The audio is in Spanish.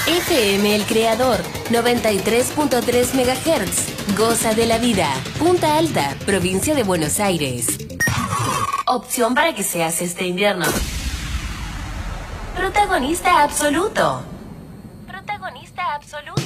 FM El Creador, 93.3 MHz. Goza de la vida. Punta Alta, provincia de Buenos Aires. Opción para que seas este invierno protagonista absoluto. Protagonista absoluto.